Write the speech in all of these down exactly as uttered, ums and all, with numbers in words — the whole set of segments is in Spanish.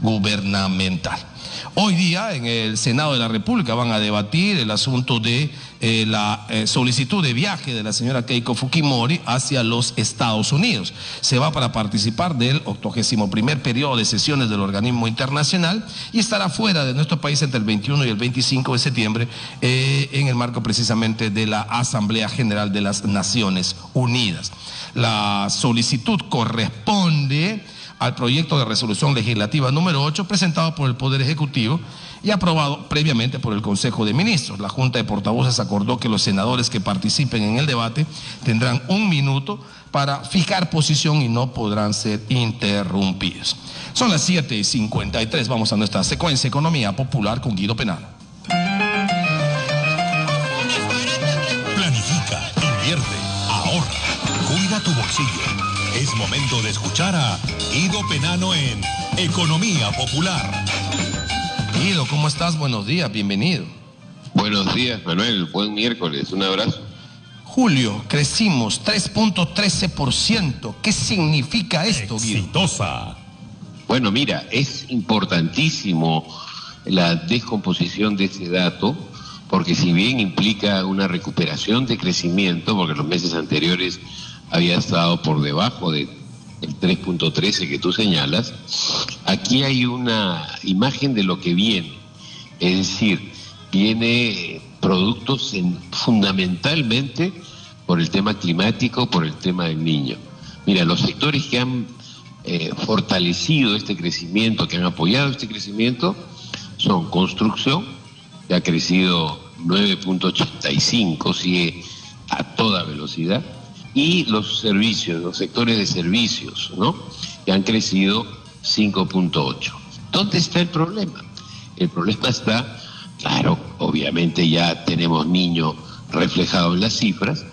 gubernamental. Hoy día en el Senado de la República van a debatir el asunto de eh, la eh, solicitud de viaje de la señora Keiko Fujimori hacia los Estados Unidos. Se va para participar del octogésimo primer periodo de sesiones del organismo internacional y estará fuera de nuestro país entre el veintiuno y el veinticinco de septiembre eh, en el marco precisamente de la Asamblea General de las Naciones Unidas. La solicitud corresponde al proyecto de resolución legislativa número ocho presentado por el Poder Ejecutivo y aprobado previamente por el Consejo de Ministros. La Junta de Portavoces acordó que los senadores que participen en el debate tendrán un minuto para fijar posición y no podrán ser interrumpidos. Son las siete y cincuenta y tres, vamos a nuestra secuencia Economía Popular con Guido Penano. Planifica, invierte, ahorra, cuida tu bolsillo. Es momento de escuchar a Guido Penano en Economía Popular. Guido, ¿cómo estás? Buenos días, bienvenido. Buenos días, Manuel. Buen miércoles. Un abrazo. Julio, crecimos tres punto trece por ciento. ¿Qué significa esto, Guido? Exitosa. Bueno, mira, es importantísimo la descomposición de este dato, porque si bien implica una recuperación de crecimiento, porque los meses anteriores había estado por debajo del tres punto trece que tú señalas, aquí hay una imagen de lo que viene. Es decir, viene productos en, fundamentalmente por el tema climático, por el tema del niño. Mira, los sectores que han eh, fortalecido este crecimiento, que han apoyado este crecimiento, son construcción, que ha crecido nueve punto ochenta y cinco, sigue a toda velocidad, y los servicios, los sectores de servicios, ¿no?, que han crecido cinco punto ocho. ¿Dónde está el problema? El problema está, claro, obviamente ya tenemos niño reflejado en las cifras.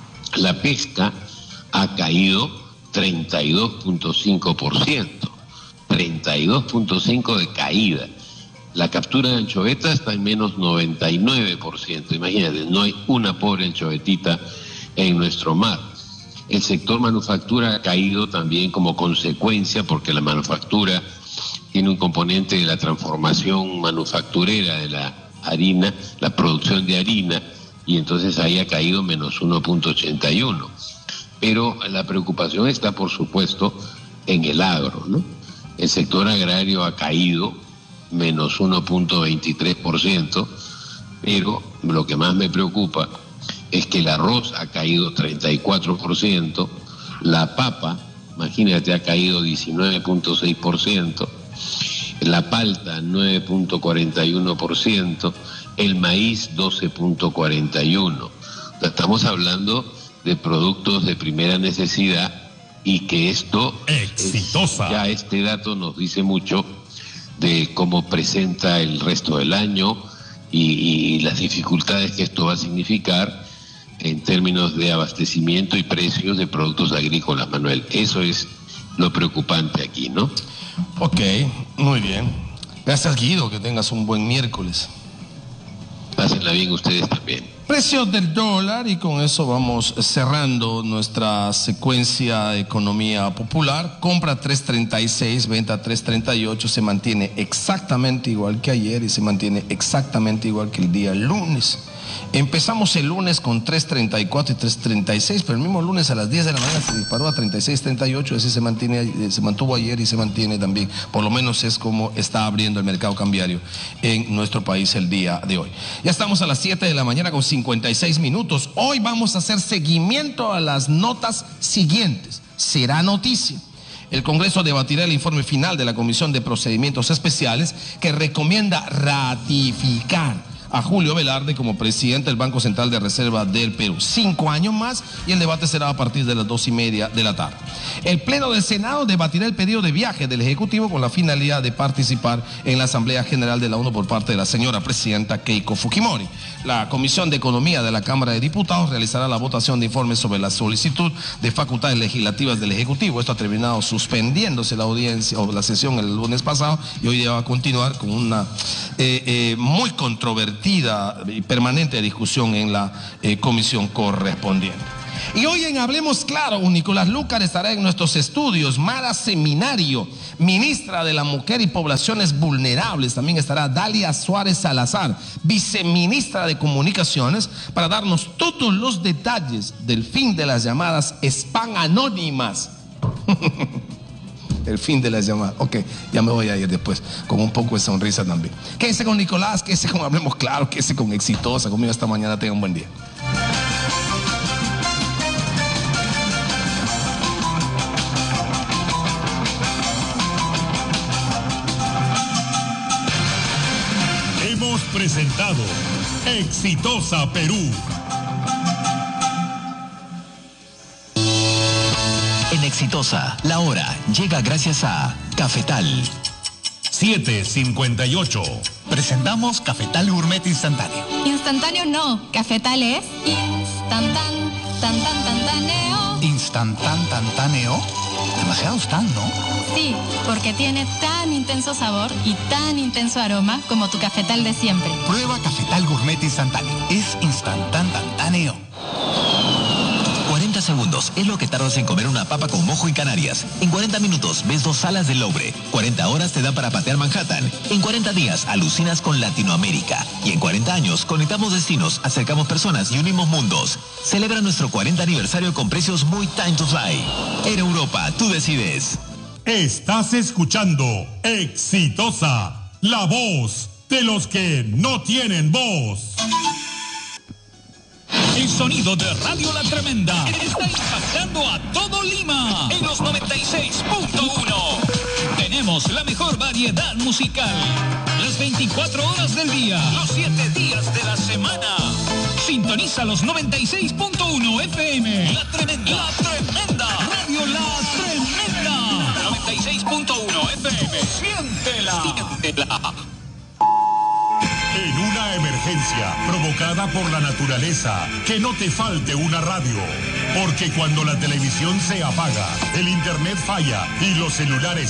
La pesca ha caído treinta y dos punto cinco por ciento, treinta y dos punto cinco por ciento de caída. La captura de anchoveta está en menos noventa y nueve por ciento. Imagínate, no hay una pobre anchovetita en nuestro mar. El sector manufactura ha caído también como consecuencia, porque la manufactura tiene un componente de la transformación manufacturera de la harina, la producción de harina, y entonces ahí ha caído menos uno punto ochenta y uno. Pero la preocupación está, por supuesto, en el agro, ¿no? El sector agrario ha caído menos uno punto veintitrés por ciento, pero lo que más me preocupa es que el arroz ha caído treinta y cuatro por ciento, la papa, imagínate, ha caído diecinueve punto seis por ciento, la palta nueve punto cuarenta y uno por ciento, el maíz doce punto cuarenta y uno por ciento. Estamos hablando de productos de primera necesidad y que esto, exitosa. Es, ya este dato nos dice mucho de cómo presenta el resto del año y, y las dificultades que esto va a significar en términos de abastecimiento y precios de productos agrícolas, Manuel. Eso es lo preocupante aquí, ¿no? Ok, muy bien. Gracias, Guido, que tengas un buen miércoles. Pásenla bien ustedes también. Precios del dólar, y con eso vamos cerrando nuestra secuencia de Economía Popular. Compra tres treinta y seis, venta tres treinta y ocho, se mantiene exactamente igual que ayer y se mantiene exactamente igual que el día lunes. Empezamos el lunes con tres treinta y cuatro y tres treinta y seis, pero el mismo lunes a las diez de la mañana se disparó a treinta y seis treinta y ocho, así se mantiene, se mantuvo ayer y se mantiene también. Por lo menos es como está abriendo el mercado cambiario en nuestro país el día de hoy. Ya estamos a las siete de la mañana con cincuenta y seis minutos. Hoy vamos a hacer seguimiento a las notas siguientes. Será noticia. El Congreso debatirá el informe final de la Comisión de Procedimientos Especiales, que recomienda ratificar a Julio Velarde como presidente del Banco Central de Reserva del Perú. Cinco años más, y el debate será a partir de las dos y media de la tarde. El Pleno del Senado debatirá el pedido de viaje del Ejecutivo con la finalidad de participar en la Asamblea General de la ONU por parte de la señora presidenta Keiko Fujimori. La Comisión de Economía de la Cámara de Diputados realizará la votación de informes sobre la solicitud de facultades legislativas del Ejecutivo. Esto ha terminado suspendiéndose la audiencia o la sesión el lunes pasado, y hoy día va a continuar con una eh, eh, muy controvertida y permanente discusión en la eh, comisión correspondiente. Y hoy en Hablemos Claro, Nicolás Lucar estará en nuestros estudios. Mara Seminario, ministra de la Mujer y Poblaciones Vulnerables. También estará Dalia Suárez Salazar, viceministra de Comunicaciones, para darnos todos los detalles del fin de las llamadas spam anónimas. El fin de las llamadas. Ok, ya me voy a ir después con un poco de sonrisa también. Quédese con Nicolás, quédese con Hablemos Claro, quédese con Exitosa. Conmigo esta mañana, tenga un buen día. Hemos presentado Exitosa Perú. En Exitosa, la hora llega gracias a Cafetal. siete cincuenta y ocho. Presentamos Cafetal Gourmet Instantáneo. Instantáneo no, Cafetal es instantan, tan, tan, tantaneo. Instantan, tantaneo. Demasiado tan, ¿no? Sí, porque tiene tan intenso sabor y tan intenso aroma como tu cafetal de siempre. Prueba Cafetal Gourmet Instantáneo. Es instantan, tantaneo. cuarenta segundos es lo que tardas en comer una papa con mojo en Canarias. En cuarenta minutos ves dos salas del Louvre. cuarenta horas te dan para patear Manhattan. En cuarenta días alucinas con Latinoamérica. Y en cuarenta años conectamos destinos, acercamos personas y unimos mundos. Celebra nuestro cuarenta aniversario con precios muy time to fly. Air Europa, tú decides. Estás escuchando Exitosa, la voz de los que no tienen voz. El sonido de Radio La Tremenda está impactando a todo Lima en los noventa y seis punto uno. Tenemos la mejor variedad musical, las veinticuatro horas del día, los siete días de la semana. Sintoniza los noventa y seis punto uno F M. La Tremenda, La Tremenda, Radio La Tremenda. noventa y seis punto uno F M. Siéntela. Siéntela. En una emergencia provocada por la naturaleza, que no te falte una radio, porque cuando la televisión se apaga, el internet falla y los celulares